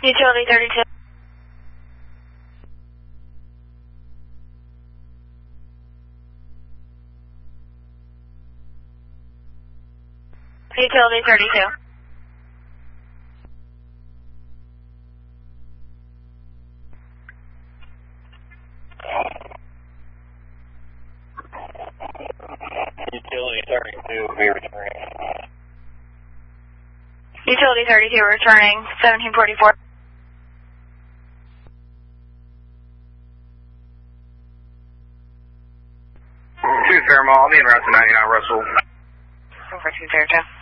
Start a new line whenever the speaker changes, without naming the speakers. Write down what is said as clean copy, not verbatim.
Utility 32. Utility 32.
Utility 32 will be returning.
Utility 32 returning 1744.
2 Fairmont, I'll be en route to 99 Russell.
4202.